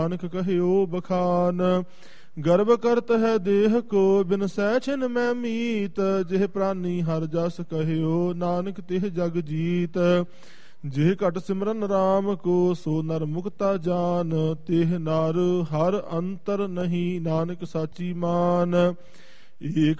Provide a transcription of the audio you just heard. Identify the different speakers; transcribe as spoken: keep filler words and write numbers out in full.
Speaker 1: ਨਾਨਕ ਕਹਿਓ ਬਖਾਨ। ਗਰਭ ਕਰਤ ਹੈ ਦੇਹ ਕੋ ਬਿਨ ਸਹਿ ਛਿਨ ਮੈਂ ਮੀਤ। ਜਿਹ ਪ੍ਰਾਨੀ ਹਰ ਜਸ ਕਹਿਓ ਨਾਨਕ ਤਿਹ ਜਗ ਜੀਤ। ਜਿਹ ਘਟ ਸਿਮਰਨ ਰਾਮ ਕੋ ਸੋ ਨਰ ਮੁਕਤਾ ਜਾਨ। ਤਿਹ ਨਰ ਹਰ ਅੰਤਰ ਨਹੀਂ ਨਾਨਕ ਸਾਚੀ ਮਾਨ। ਏਕ